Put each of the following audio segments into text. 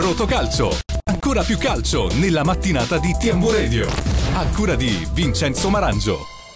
Rotocalcio. Ancora più calcio nella mattinata di TMW Radio. A cura di Vincenzo Marangio.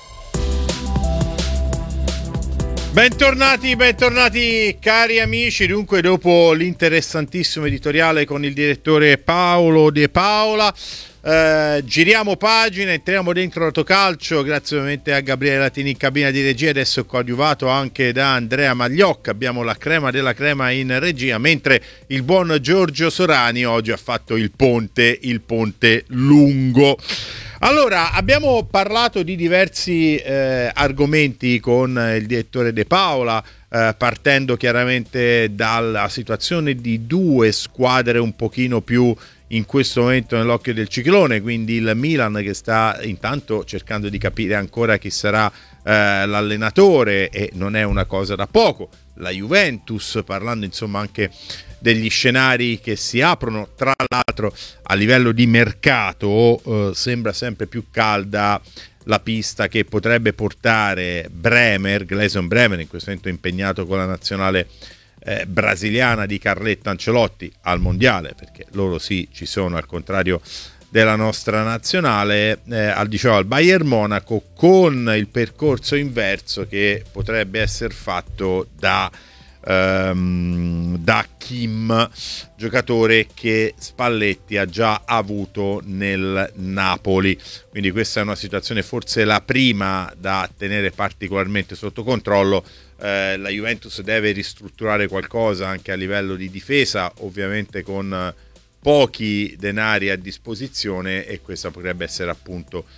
Bentornati cari amici. Dunque, dopo l'interessantissimo editoriale con il direttore Paolo De Paola, giriamo pagina, entriamo dentro Rotocalcio, grazie ovviamente a Gabriele Latini in cabina di regia, adesso coadiuvato anche da Andrea Magliocca. Abbiamo la crema della crema in regia, mentre il buon Giorgio Sorani oggi ha fatto il ponte lungo. Allora, abbiamo parlato di diversi argomenti con il direttore De Paola, partendo chiaramente dalla situazione di due squadre un pochino più in questo momento nell'occhio del ciclone, quindi il Milan che sta intanto cercando di capire ancora chi sarà l'allenatore, e non è una cosa da poco. La Juventus, parlando insomma anche degli scenari che si aprono, tra l'altro a livello di mercato sembra sempre più calda la pista che potrebbe portare Gleison Bremer, in questo momento impegnato con la nazionale brasiliana di Carletto Ancelotti al mondiale, perché loro sì ci sono, al contrario della nostra nazionale, al Bayern Monaco, con il percorso inverso che potrebbe essere fatto da Kim, giocatore che Spalletti ha già avuto nel Napoli. Quindi questa è una situazione, forse la prima da tenere particolarmente sotto controllo. La Juventus deve ristrutturare qualcosa anche a livello di difesa, ovviamente con pochi denari a disposizione, e questa potrebbe essere appunto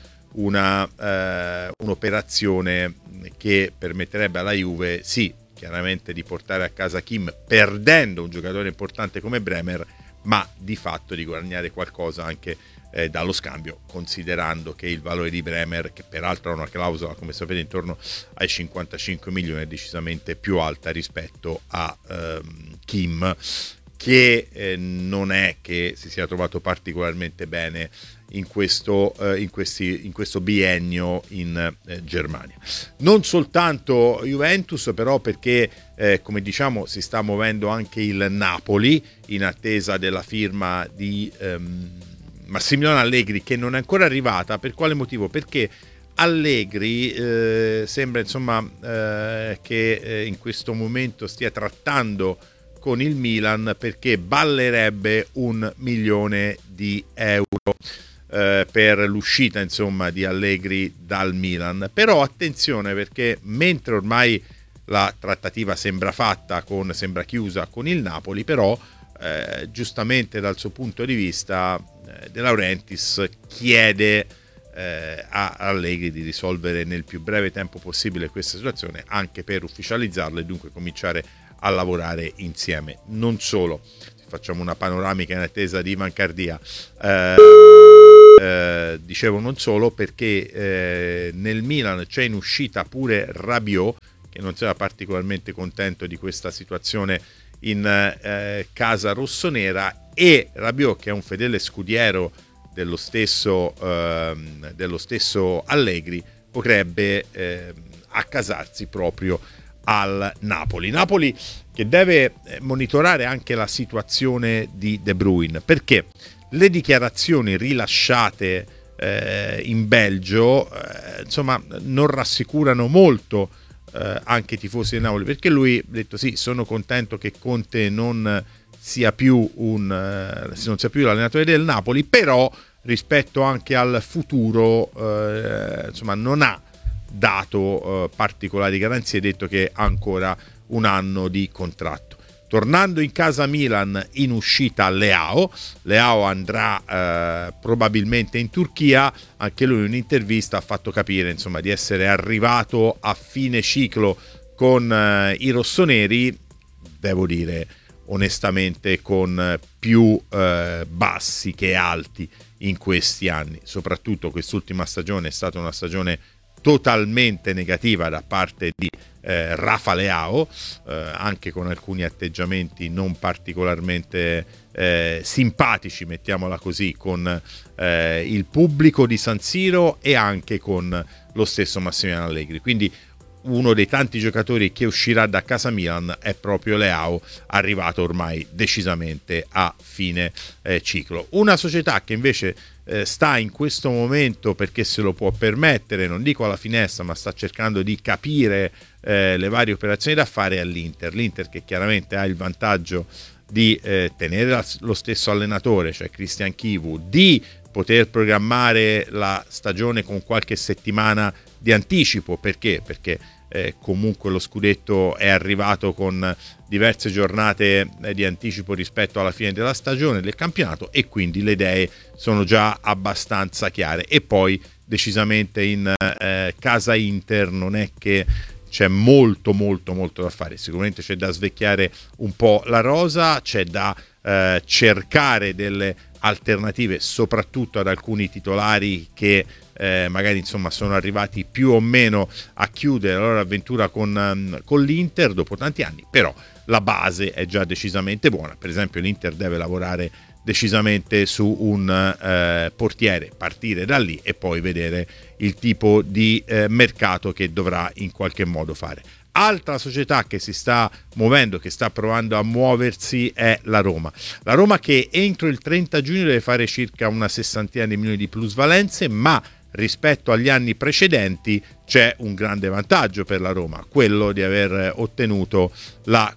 un'operazione che permetterebbe alla Juve, sì, chiaramente di portare a casa Kim perdendo un giocatore importante come Bremer, ma di fatto di guadagnare qualcosa anche dallo scambio, considerando che il valore di Bremer, che peraltro ha una clausola come sapete intorno ai 55 milioni, è decisamente più alta rispetto a Kim, che non è che si sia trovato particolarmente bene in questo biennio in Germania. Non soltanto Juventus però, perché come diciamo si sta muovendo anche il Napoli in attesa della firma di Massimiliano Allegri, che non è ancora arrivata. Per quale motivo? Perché Allegri sembra insomma che in questo momento stia trattando con il Milan, perché ballerebbe 1 milione di euro per l'uscita insomma di Allegri dal Milan. Però attenzione, perché mentre ormai la trattativa sembra chiusa con il Napoli, però giustamente dal suo punto di vista De Laurentiis chiede a Allegri di risolvere nel più breve tempo possibile questa situazione, anche per ufficializzarla e dunque cominciare a lavorare insieme. Non solo, facciamo una panoramica in attesa di Ivan Cardia, dicevo non solo, perché nel Milan c'è in uscita pure Rabiot, che non sarà particolarmente contento di questa situazione in casa rossonera, e Rabiot, che è un fedele scudiero dello stesso Allegri, potrebbe accasarsi proprio al Napoli che deve monitorare anche la situazione di De Bruyne, perché le dichiarazioni rilasciate in Belgio insomma non rassicurano molto anche i tifosi del Napoli, perché lui ha detto sì, sono contento che Conte non sia più l'allenatore del Napoli, però rispetto anche al futuro insomma non ha dato particolari garanzie, detto che ha ancora un anno di contratto. Tornando in casa Milan, in uscita Leao andrà probabilmente in Turchia. Anche lui in un'intervista ha fatto capire insomma di essere arrivato a fine ciclo con i rossoneri, devo dire onestamente con più bassi che alti in questi anni. Soprattutto quest'ultima stagione è stata una stagione totalmente negativa da parte di Rafa Leao, anche con alcuni atteggiamenti non particolarmente simpatici, mettiamola così, con il pubblico di San Siro e anche con lo stesso Massimiliano Allegri. Quindi uno dei tanti giocatori che uscirà da casa Milan è proprio Leao, arrivato ormai decisamente a fine ciclo. Una società che invece sta in questo momento, perché se lo può permettere, non dico alla finestra, ma sta cercando di capire le varie operazioni da fare, è l'Inter che chiaramente ha il vantaggio di tenere lo stesso allenatore, cioè Christian Chivu, di poter programmare la stagione con qualche settimana di anticipo. Perché comunque lo scudetto è arrivato con diverse giornate di anticipo rispetto alla fine della stagione del campionato, e quindi le idee sono già abbastanza chiare. E poi decisamente in casa Inter non è che c'è molto da fare. Sicuramente c'è da svecchiare un po' la rosa, c'è da cercare delle alternative soprattutto ad alcuni titolari che magari insomma sono arrivati più o meno a chiudere la loro avventura con l'Inter dopo tanti anni, però la base è già decisamente buona. Per esempio l'Inter deve lavorare decisamente su un portiere, partire da lì e poi vedere il tipo di mercato che dovrà in qualche modo fare. Altra società che si sta muovendo, che sta provando a muoversi, è la Roma. La Roma che entro il 30 giugno deve fare circa una sessantina di milioni di plusvalenze, ma rispetto agli anni precedenti c'è un grande vantaggio per la Roma, quello di aver ottenuto la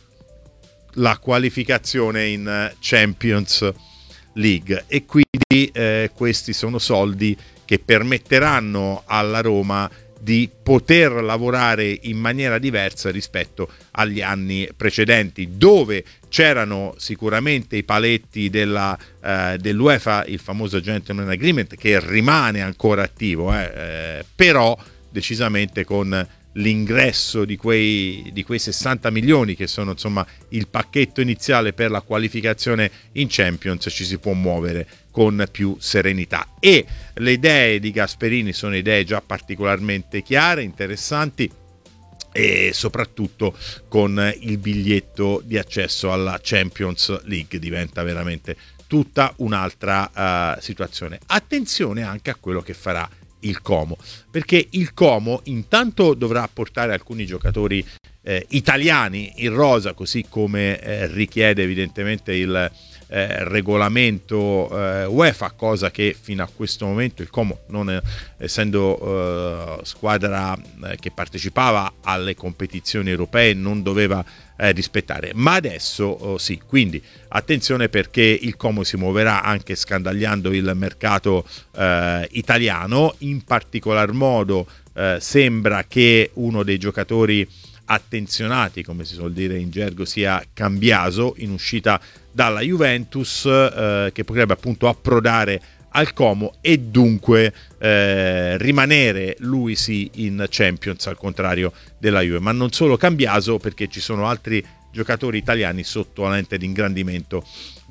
qualificazione in Champions League, e quindi questi sono soldi che permetteranno alla Roma di poter lavorare in maniera diversa rispetto agli anni precedenti, dove c'erano sicuramente i paletti dell'UEFA, il famoso Gentleman Agreement, che rimane ancora attivo, però decisamente con l'ingresso di quei 60 milioni che sono insomma il pacchetto iniziale per la qualificazione in Champions, ci si può muovere con più serenità. E le idee di Gasperini sono idee già particolarmente chiare, interessanti, e soprattutto con il biglietto di accesso alla Champions League diventa veramente tutta un'altra situazione. Attenzione anche a quello che farà il Como, perché il Como intanto dovrà portare alcuni giocatori italiani in rosa, così come richiede evidentemente il regolamento UEFA, cosa che fino a questo momento il Como, non essendo squadra che partecipava alle competizioni europee, non doveva rispettare, ma adesso sì. Quindi attenzione, perché il Como si muoverà anche scandagliando il mercato italiano. In particolar modo sembra che uno dei giocatori attenzionati, come si suol dire in gergo, sia Cambiaso, in uscita dalla Juventus, che potrebbe appunto approdare al Como e dunque rimanere lui sì in Champions, al contrario della Juve. Ma non solo Cambiaso, perché ci sono altri giocatori italiani sotto la lente di ingrandimento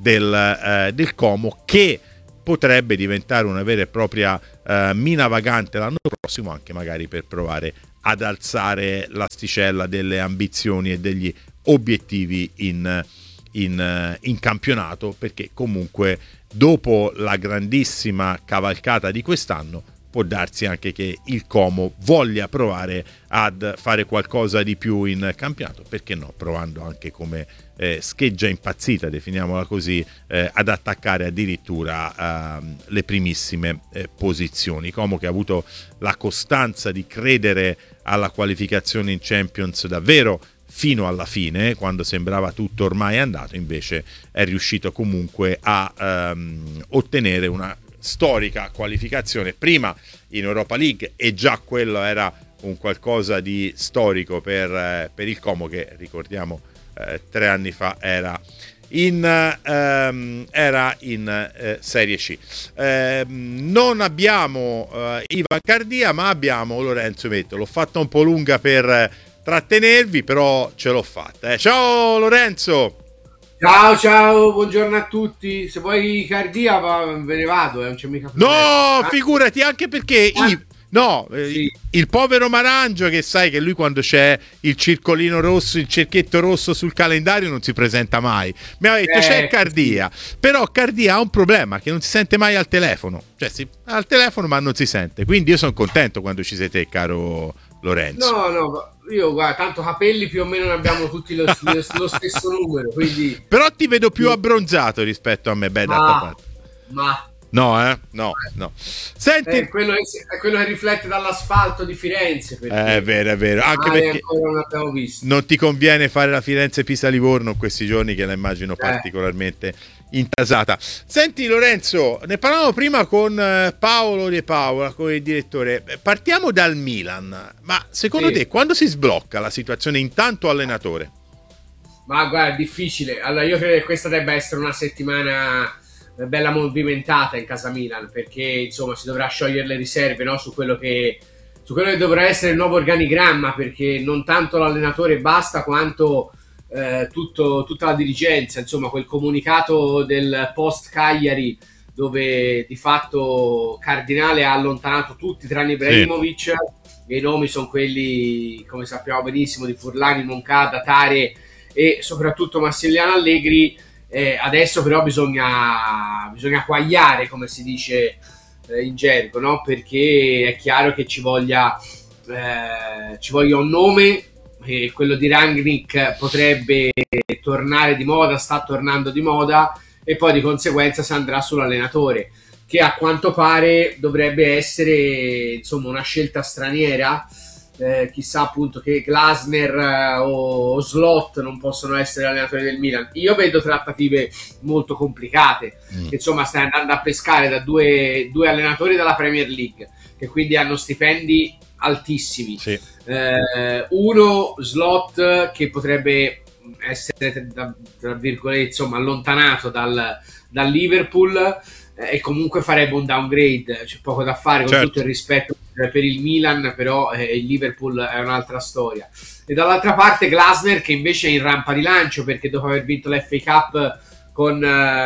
del Como, che potrebbe diventare una vera e propria mina vagante l'anno prossimo, anche magari per provare ad alzare l'asticella delle ambizioni e degli obiettivi in campionato, perché comunque dopo la grandissima cavalcata di quest'anno può darsi anche che il Como voglia provare ad fare qualcosa di più in campionato, perché no, provando anche come scheggia impazzita, definiamola così, ad attaccare addirittura le primissime posizioni. Como che ha avuto la costanza di credere alla qualificazione in Champions davvero fino alla fine, quando sembrava tutto ormai andato, invece è riuscito comunque a ottenere una storica qualificazione, prima in Europa League, e già quello era un qualcosa di storico per il Como, che ricordiamo 3 anni fa era in Serie C. Non abbiamo Ivan Cardia, ma abbiamo Lorenzo Metto. L'ho fatta un po' lunga per trattenervi, però ce l'ho fatta. Ciao Lorenzo! Ciao, buongiorno a tutti. Se vuoi Cardia ve ne vado, non c'è mica problema. No, figurati, anche perché sì. Il povero Marangio, che sai che lui quando c'è il circolino rosso, il cerchietto rosso sul calendario non si presenta mai. Mi ha detto c'è Cardia, però Cardia ha un problema, che non si sente mai al telefono. Cioè al telefono ma non si sente. Quindi io sono contento quando ci sei te, caro Lorenzo. No, io guarda, tanto capelli più o meno ne abbiamo tutti lo stesso numero, quindi... Però ti vedo più abbronzato rispetto a me, beh, d'altra parte. Ma... No, no. Senti, è quello che riflette dall'asfalto di Firenze. È vero. Anche perché ancora non abbiamo visto. non ti conviene fare la Firenze-Pisa-Livorno questi giorni, che la immagino particolarmente intasata. Senti Lorenzo, ne parlavamo prima con Paolo De Paola, con il direttore. Partiamo dal Milan. Ma secondo te quando si sblocca la situazione intanto allenatore? Ma guarda, è difficile. Allora io credo che questa debba essere una settimana bella movimentata in casa Milan, perché insomma si dovrà sciogliere le riserve, no? su quello che dovrà essere il nuovo organigramma, perché non tanto l'allenatore basta quanto tutta la dirigenza, insomma quel comunicato del post Cagliari dove di fatto Cardinale ha allontanato tutti tranne Ibrahimovic, e i nomi sono quelli, come sappiamo benissimo, di Furlani, Moncada, Tare e soprattutto Massimiliano Allegri. Adesso però bisogna quagliare, come si dice in gergo, no? Perché è chiaro che ci voglia un nome, e quello di Rangnick potrebbe tornare di moda, sta tornando di moda, e poi di conseguenza si andrà sull'allenatore, che a quanto pare dovrebbe essere insomma una scelta straniera. Chissà appunto che Glasner o Slot non possono essere allenatori del Milan. Io vedo trattative molto complicate, insomma stai andando a pescare da due allenatori dalla Premier League, che quindi hanno stipendi altissimi. Uno, Slot, che potrebbe essere tra virgolette insomma allontanato dal Liverpool, e comunque farebbe un downgrade, c'è poco da fare, con tutto il rispetto per il Milan, però il Liverpool è un'altra storia. E dall'altra parte Glasner, che invece è in rampa di lancio, perché dopo aver vinto la FA Cup con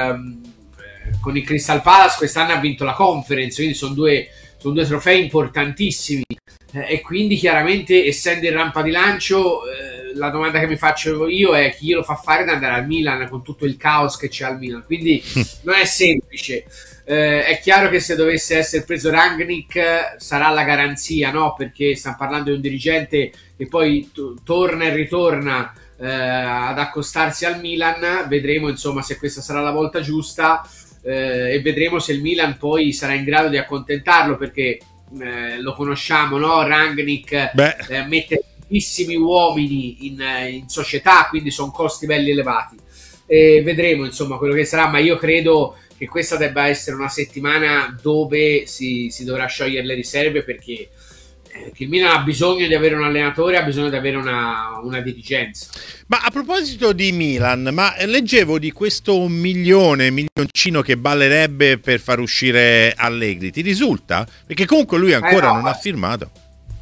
il Crystal Palace, quest'anno ha vinto la Conference, quindi sono due trofei importantissimi, e quindi chiaramente, essendo in rampa di lancio, la domanda che mi faccio io è chi glielo fa fare ad andare al Milan con tutto il caos che c'è al Milan, quindi non è semplice. È chiaro che se dovesse essere preso Rangnick sarà la garanzia, no? Perché stiamo parlando di un dirigente che poi torna e ritorna ad accostarsi al Milan. Vedremo insomma se questa sarà la volta giusta, e vedremo se il Milan poi sarà in grado di accontentarlo, perché lo conosciamo, no? Rangnick mette tantissimi uomini in società, quindi sono costi belli elevati, e vedremo insomma quello che sarà. Ma io credo che questa debba essere una settimana dove si dovrà sciogliere le riserve, perché il Milan ha bisogno di avere un allenatore, ha bisogno di avere una dirigenza. Ma a proposito di Milan, ma leggevo di questo milioncino che ballerebbe per far uscire Allegri, ti risulta? Perché comunque lui ancora non ha firmato.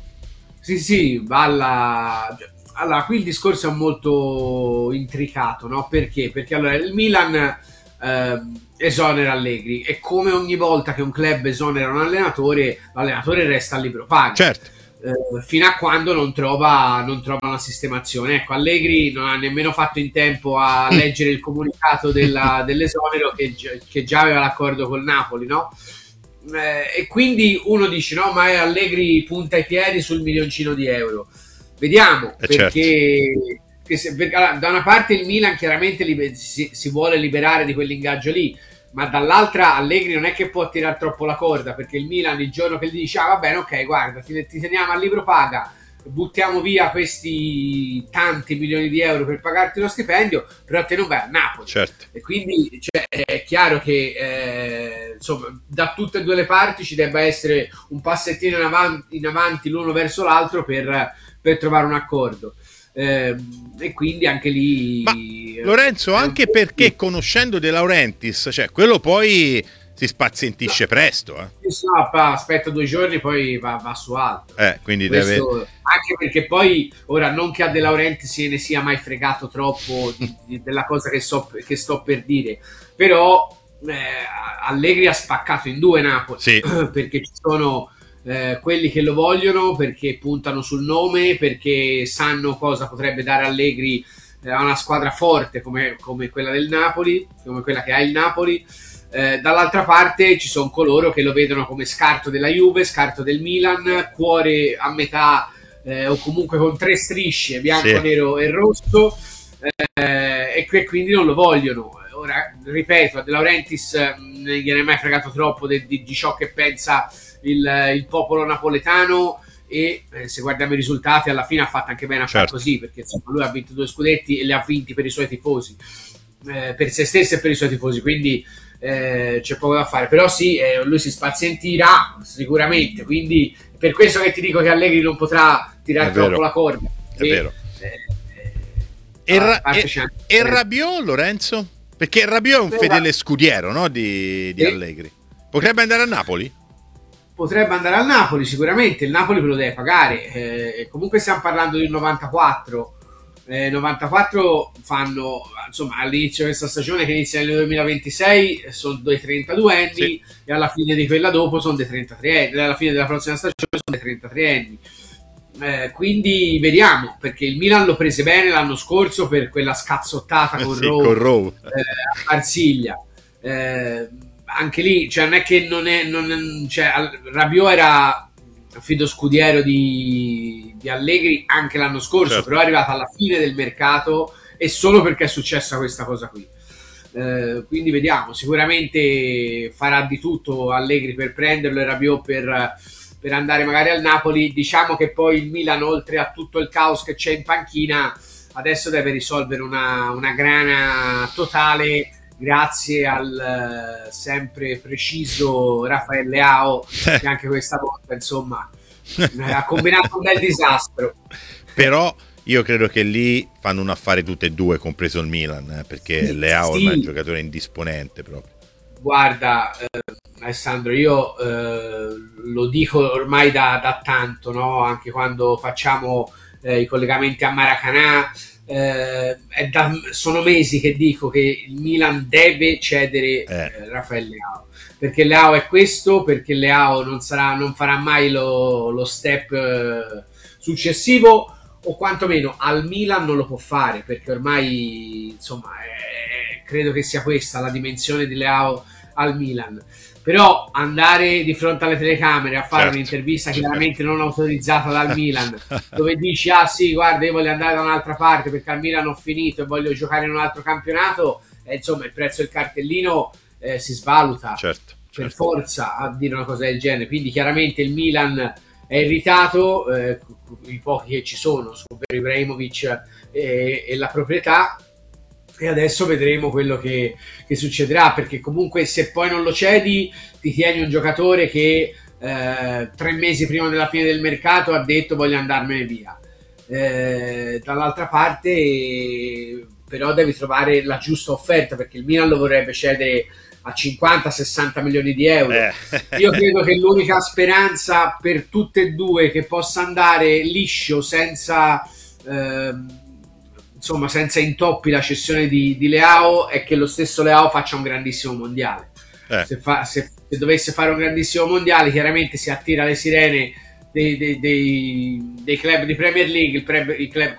Sì, balla. Allora, qui il discorso è molto intricato, no? Perché? Perché allora il Milan esonera Allegri, e come ogni volta che un club esonera un allenatore, l'allenatore resta a libro paga. Certo. Fino a quando non trova una sistemazione. Ecco, Allegri non ha nemmeno fatto in tempo a leggere il comunicato dell'esonero, che già aveva l'accordo col Napoli, no? E quindi uno dice no, ma Allegri punta i piedi sul milioncino di euro. Vediamo, perché da una parte il Milan chiaramente si vuole liberare di quell'ingaggio lì, ma dall'altra Allegri non è che può tirare troppo la corda, perché il Milan il giorno che gli dice va bene, ok, guarda, ti teniamo a libro paga, buttiamo via questi tanti milioni di euro per pagarti lo stipendio, però te non vai a Napoli. Certo. E quindi è chiaro che insomma da tutte e due le parti ci debba essere un passettino in avanti l'uno verso l'altro per trovare un accordo. E quindi anche lì, ma Lorenzo, anche perché conoscendo De Laurentiis, cioè quello poi si spazientisce presto. Aspetta 2 giorni, poi va su altro. Quindi anche perché poi ora, non che a De Laurentiis ne sia mai fregato troppo della cosa che sto per dire, però Allegri ha spaccato in due Napoli, perché ci sono quelli che lo vogliono perché puntano sul nome, perché sanno cosa potrebbe dare Allegri a una squadra forte come quella del Napoli, come quella che ha il Napoli. Dall'altra parte ci sono coloro che lo vedono come scarto della Juve, scarto del Milan, cuore a metà o comunque con 3 strisce, bianco, nero e rosso, e quindi non lo vogliono. Ora, ripeto, a De Laurentiis non gliene è mai fregato troppo di ciò che pensa il popolo napoletano, e se guardiamo i risultati alla fine ha fatto anche bene a fare così, perché insomma, lui ha vinto 2 scudetti e li ha vinti per i suoi tifosi, per se stesso e per i suoi tifosi, quindi c'è poco da fare. Però sì, lui si spazientirà sicuramente, quindi per questo che ti dico che Allegri non potrà tirare troppo la corda. È vero. E Rabiot, Lorenzo? Perché Rabiot è un fedele scudiero, no? di Allegri. Potrebbe andare a Napoli? Potrebbe andare al Napoli, sicuramente. Il Napoli lo deve pagare. Comunque stiamo parlando di un 94. 94 fanno, insomma, all'inizio di questa stagione, che inizia nel 2026, sono dei 32 anni, sì. E alla fine di quella dopo sono dei 33 anni. Alla fine della prossima stagione sono dei 33 anni. Quindi vediamo, perché il Milan lo prese bene l'anno scorso per quella scazzottata con Rowe a Marsiglia. Anche lì, cioè, non è che cioè, Rabiot era fido scudiero di Allegri anche l'anno scorso, certo. Però è arrivato alla fine del mercato e solo perché è successa questa cosa qui. Quindi vediamo, sicuramente farà di tutto Allegri per prenderlo e Rabiot per andare magari al Napoli. Diciamo che poi il Milan, oltre a tutto il caos che c'è in panchina, adesso deve risolvere una grana totale grazie al sempre preciso Rafael Leao, che anche questa volta insomma ha combinato un bel disastro. Però io credo che lì fanno un affare tutte e due, compreso il Milan, perché sì, Leao è un giocatore indisponente proprio. Guarda, Alessandro, io lo dico ormai da tanto, no? Anche quando facciamo i collegamenti a Maracanã, sono mesi che dico che il Milan deve cedere Rafael Leao, perché Leao è questo, perché Leao non farà mai lo step successivo, o quantomeno al Milan non lo può fare, perché ormai insomma credo che sia questa la dimensione di Leao al Milan. Però andare di fronte alle telecamere a fare un'intervista chiaramente non autorizzata dal Milan, dove dici sì, guarda, io voglio andare da un'altra parte perché al Milan ho finito e voglio giocare in un altro campionato, insomma il prezzo del cartellino si svaluta per forza a dire una cosa del genere. Quindi chiaramente il Milan è irritato, i pochi che ci sono per Ibrahimovic e la proprietà, e adesso vedremo quello che succederà, perché comunque se poi non lo cedi ti tieni un giocatore che 3 mesi prima della fine del mercato ha detto voglio andarmene via. Dall'altra parte però devi trovare la giusta offerta, perché il Milan lo vorrebbe cedere a 50-60 milioni di euro. Io credo che l'unica speranza per tutte e due che possa andare liscio senza intoppi la cessione di Leao è che lo stesso Leao faccia un grandissimo mondiale. Se dovesse fare un grandissimo mondiale, chiaramente si attira le sirene dei club di Premier League, i club